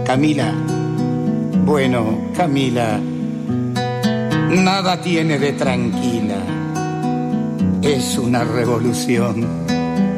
Camila, bueno, Camila, nada tiene de tranquila. Es una revolución.